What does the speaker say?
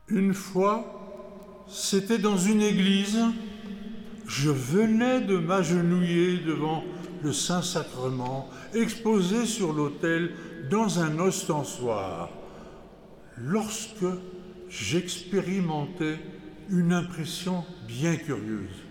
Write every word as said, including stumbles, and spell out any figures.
Une fois, c'était dans une église. Je venais de m'agenouiller devant le Saint-Sacrement, exposé sur l'autel dans un ostensoir, lorsque j'expérimentais une impression bien curieuse.